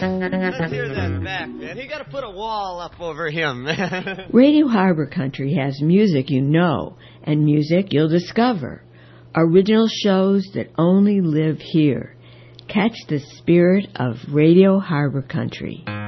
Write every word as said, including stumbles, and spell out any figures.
Let's hear that back, man. He got to put a wall up over him. Radio Harbor Country has music you know and music you'll discover. Original shows that only live here. Catch the spirit of Radio Harbor Country.